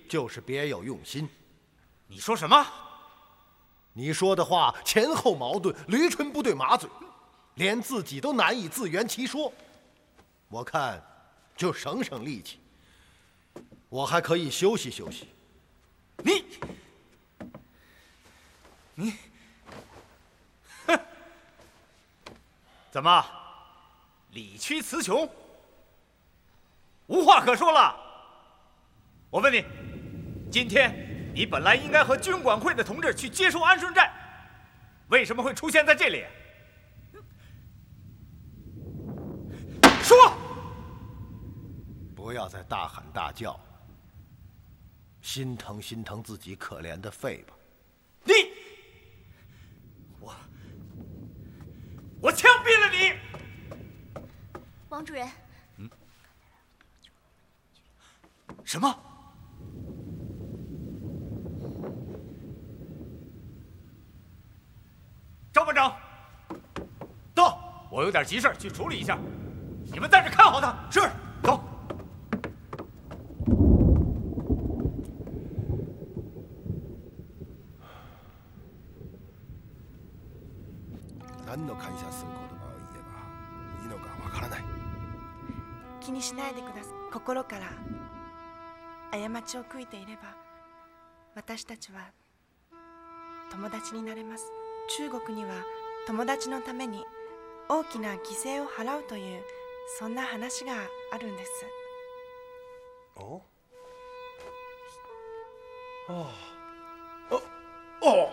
就是别有用心。 你说什么？ 你说的话前后矛盾，驴唇不对马嘴，连自己都难以自圆其说。我看就省省力气，我还可以休息休息。 你，哼，怎么，理屈词穷，无话可说了？我问你，今天你本来应该和军管会的同志去接收安顺寨，为什么会出现在这里？说！ 不要再大喊大叫，心疼心疼自己可怜的肺吧。 你，我枪毙了你！ 王主任。 什么？赵班长，到，我有点急事去处理一下，你们在这看好他。是，走。 何の感謝する言葉を言えばいいのかわからない。 気にしないでください。心から過ちを悔いていれば、私たちは友達になれます。中国には友達のために大きな犠牲を払うというそんな話があるんです。 哦，哦，哦，哦。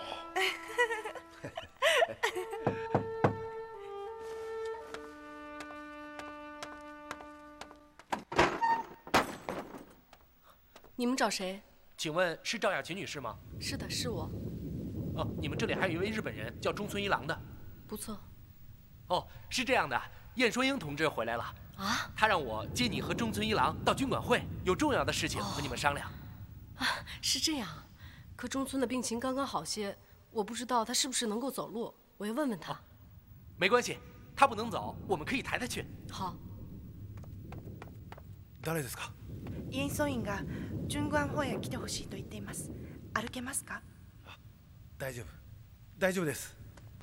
你们找谁？ 请问是赵雅琴女士吗？ 是的，是我。 哦，你们这里还有一位日本人叫中村一郎的。 不错。 哦，是这样的，晏说英同志回来了啊，他让我接你和中村一郎到军管会，有重要的事情和你们商量。 啊，是这样。可中村的病情刚刚好些，我不知道他是不是能够走路，我要问问他。哦， 没关系，他不能走，我们可以抬他去。 好。 誰ですか？ イエンソインが軍管法へ来てほしいと言っています。歩けますか？ 大丈夫、大丈夫です。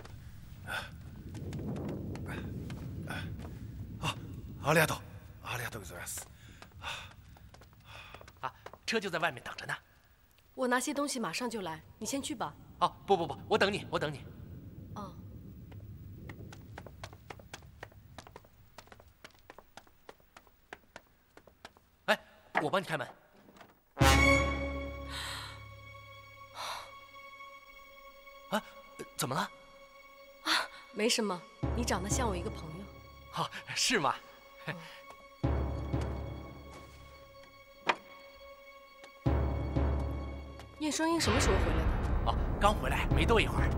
ありがとう、ありがとうございます。 啊，车就在外面等着呢。 我拿些东西马上就来，你先去吧。 哦，不，我等你，我等你。 哦。 哎，我帮你开门。啊，怎么了？ 啊，没什么，你长得像我一个朋友。 哦，是吗？ 晏双英什么时候回来的？ 哦，刚回来没多一会儿。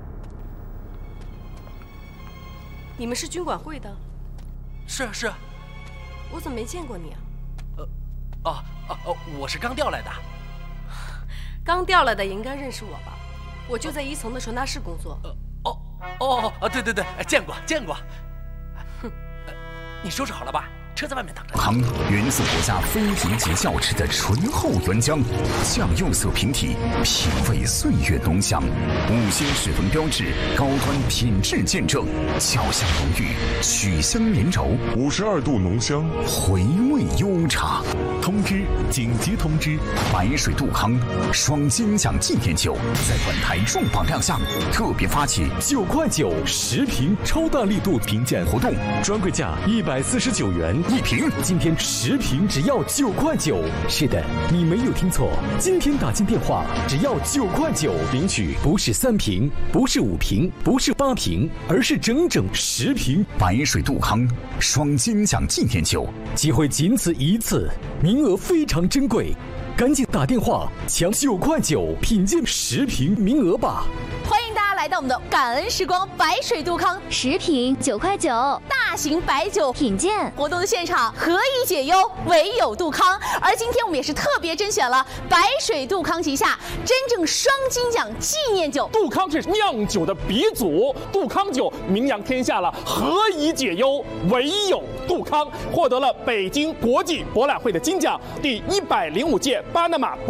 你们是军管会的？ 是啊，是啊。 我怎么没见过你啊？ 我是刚调来的。 刚调来的也应该认识我吧？我就在1层的传达室工作。 对，见过。哼，你收拾好了吧？车在外面等着。 康源自国家非敌级窖池的醇厚原浆，酱釉色平体，品味岁月浓香，5星10分标志，高端品质见证，窖香浓郁，曲香绵柔 ，52度浓香， 回味悠长。通知！紧急通知！白水杜康双金奖纪念酒在本台重磅亮相，特别发起 9块910瓶超大力度评鉴活动，专柜价149元1瓶，今天10瓶只要9块9。是的，你没有听错，今天打进电话只要9块9，领取不是3瓶，不是5瓶，不是8瓶，而是整整10瓶白水杜康双金奖纪念酒， 机会仅此一次，名额非常珍贵，赶紧打电话抢9块9品鉴10瓶名额吧！ 欢迎大家来到我们的感恩时光白水杜康 10瓶9块9， 大型白酒品鉴活动的现场，何以解忧，唯有杜康。而今天我们也是特别甄选了白水杜康旗下真正双金奖纪念酒。 杜康是酿酒的鼻祖，杜康酒名扬天下了，何以解忧，唯有杜康，获得了北京国际博览会的金奖，第105届巴拿马